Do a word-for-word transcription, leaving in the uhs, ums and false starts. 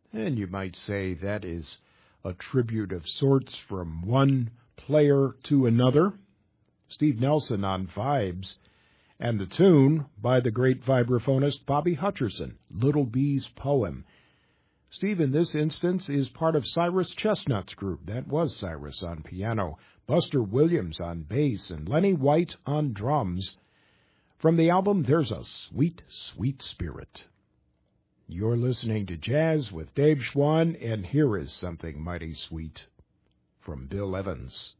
And you might say that is a tribute of sorts from one player to another. Steve Nelson on vibes, and the tune by the great vibraphonist Bobby Hutcherson, Little Bee's Poem. Steve, in this instance, is part of Cyrus Chestnut's group. That was Cyrus on piano, Buster Williams on bass, and Lenny White on drums. From the album, There's a Sweet, Sweet Spirit. You're listening to Jazz with Dave Schwann, and here is something mighty sweet from Bill Evans.